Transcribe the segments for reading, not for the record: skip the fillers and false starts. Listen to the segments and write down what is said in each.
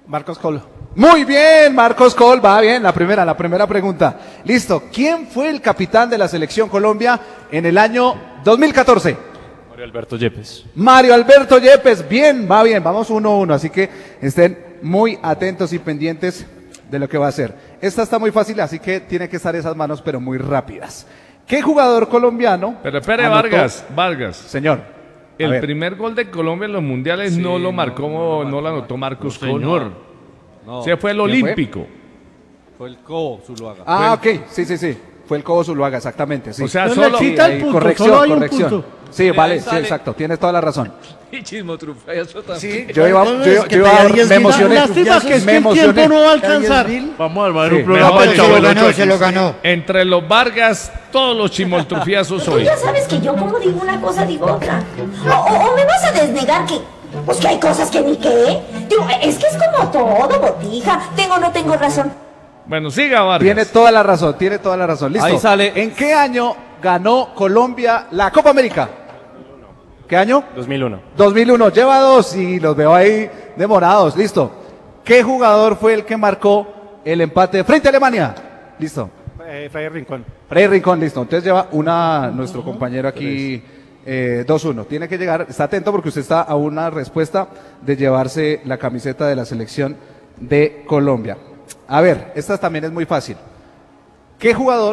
Marcos Colo. Muy bien, Marcos Col, va bien, la primera pregunta. Listo, ¿quién fue el capitán de la Selección Colombia en el año 2014? Mario Alberto Yepes. Mario Alberto Yepes, bien, vamos 1-1, así que estén muy atentos y pendientes de lo que va a hacer. Esta está muy fácil, así que tiene que estar esas manos, pero muy rápidas. ¿Qué jugador colombiano? Pero espere, anotó... Vargas. Señor. El primer gol de Colombia en los mundiales no lo anotó Marcos Colo. No. Se fue el olímpico. Fue el Cobo Zuluaga. Ah, ok, sí. Fue el Cobo Zuluaga, exactamente. Sí. O sea, No solo... le quita el punto, corrección, solo hay un corrección. punto. Sí, vale, ahí sí, sale. exacto, tienes toda la razón. Y Chismo Trufea, eso también. Sí, que me emocioné. Lástima que es que el tiempo no va a alcanzar. Vamos a armar Sí, un programa mejor de dicho, Chavo Se lo ganó. Entre los Vargas, todos los chimoltrufiazos Tú hoy. ya sabes que yo como digo una cosa digo otra. O me vas a desnegar que... Pues que hay cosas que ni qué. Digo, es que es como todo, botija. Tengo o no tengo razón. Bueno, siga Vargas. Tiene toda la razón. Listo. Ahí sale. ¿En qué año ganó Colombia la Copa América? ¿Qué año? 2001. 2001. Lleva 2 y los veo ahí demorados. Listo. ¿Qué jugador fue el que marcó el empate frente a Alemania? Listo. Freddy Rincón. Freddy Rincón, listo. Entonces lleva nuestro compañero aquí 2-1. Tiene que llegar, está atento porque usted está a una respuesta de llevarse la camiseta de la selección de Colombia. A ver, esta también es muy fácil. ¿Qué jugador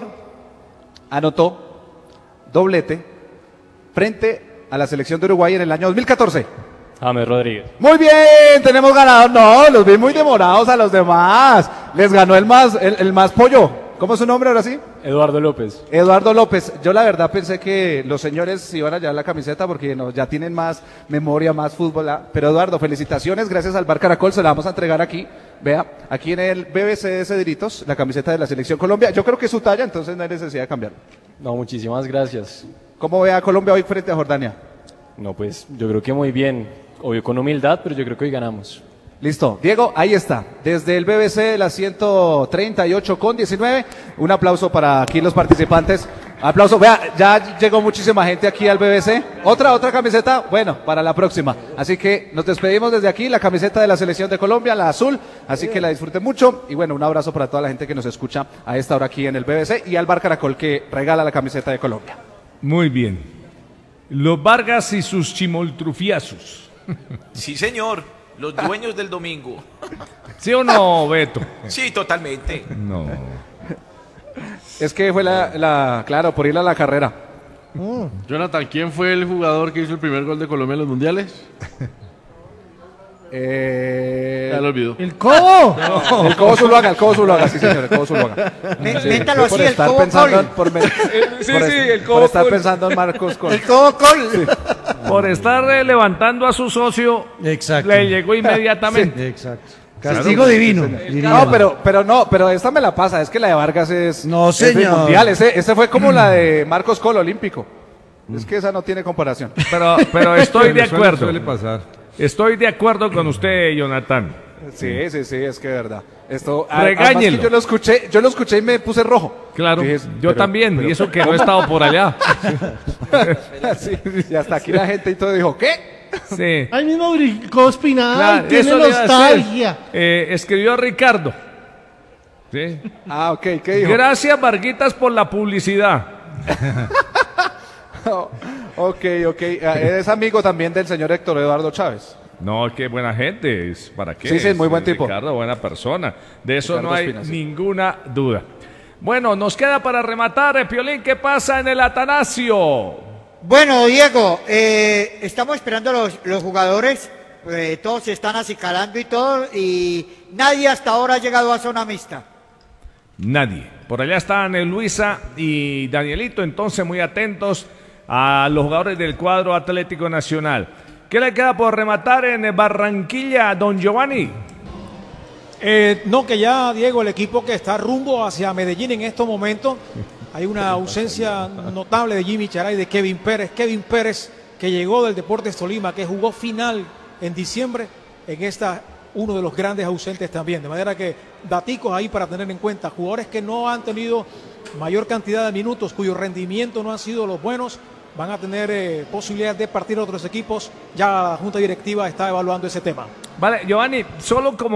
anotó doblete frente a la selección de Uruguay en el año 2014? James Rodríguez. Muy bien, tenemos ganador. No, los vi muy demorados a los demás. Les ganó el más pollo. ¿Cómo es su nombre ahora sí? Eduardo López. Eduardo López. Yo la verdad pensé que los señores iban a llevar la camiseta porque ya tienen más memoria, más fútbol. Pero Eduardo, felicitaciones, gracias al Bar Caracol, se la vamos a entregar aquí. Vea, aquí en el BBC de Cedritos, la camiseta de la Selección Colombia. Yo creo que es su talla, entonces no hay necesidad de cambiarlo. No, muchísimas gracias. ¿Cómo ve a Colombia hoy frente a Jordania? No, pues yo creo que muy bien. Obvio con humildad, pero yo creo que hoy ganamos. Listo, Diego, ahí está, desde el BBC de la 138,19, un aplauso para aquí los participantes, aplauso, vea, ya llegó muchísima gente aquí al BBC, otra camiseta, bueno, para la próxima, así que nos despedimos desde aquí, la camiseta de la Selección de Colombia, la azul, así que la disfruten mucho, y bueno, un abrazo para toda la gente que nos escucha a esta hora aquí en el BBC, y al Bar Caracol que regala la camiseta de Colombia. Muy bien. Los Vargas y sus chimoltrufiazos. Sí, señor. Los dueños del domingo. ¿Sí o no, Beto? Sí, totalmente. No. Es que fue claro, por ir a la carrera. Jonathan, ¿quién fue el jugador que hizo el primer gol de Colombia en los mundiales? Ya lo olvidó. ¡El Cobo! No. El Cobo Zuluaga, sí señor, el Cobo Zuluaga. Métalo así, el estar Cobo pensando Col. por estar pensando en Marcos Col. El Cobo Col. Por estar levantando a su socio, Exacto. le llegó inmediatamente. Exacto. Castigo divino. No, pero esta me la pasa, es que la de Vargas es No, es de señor. mundial, ese fue como la de Marcos Col olímpico. Es que esa no tiene comparación. Pero estoy de acuerdo. Suele pasar. Estoy de acuerdo con usted, Jonathan. Sí, es que es verdad. Esto Regáñelo. además que yo lo escuché y me puse rojo. Claro, Dije, yo también, y eso que no he estado por allá. Sí, y hasta aquí la gente y todo dijo, ¿qué? Sí. Ahí mismo brincó Espinal, Claro, tiene eso le iba a nostalgia. decir. Escribió Ricardo. Sí. Ah, ok, ¿qué dijo? Gracias, Varguitas, por la publicidad. Ok. Es amigo también del señor Héctor Eduardo Chávez. No, qué buena gente. ¿Para qué? Sí, muy buen tipo. Ricardo, buena persona. De eso Ricardo no hay Espina, sí. ninguna duda. Bueno, nos queda para rematar, Piolín, ¿qué pasa en el Atanasio? Bueno, Diego, estamos esperando los jugadores, todos se están acicalando y todo, y nadie hasta ahora ha llegado a zona mixta. Nadie. Por allá están Luisa y Danielito, entonces muy atentos a los jugadores del cuadro Atlético Nacional. ¿Qué le queda por rematar en Barranquilla, don Giovanni? No, que ya, Diego, el equipo que está rumbo hacia Medellín en estos momentos, hay una ausencia notable de Jimmy Charay y de Kevin Pérez. Kevin Pérez, que llegó del Deportes Tolima, que jugó final en diciembre, uno de los grandes ausentes también. De manera que daticos ahí para tener en cuenta. Jugadores que no han tenido mayor cantidad de minutos, cuyo rendimiento no han sido los buenos, van a tener posibilidades de partir a otros equipos. Ya la Junta Directiva está evaluando ese tema. Vale, Giovanni, solo como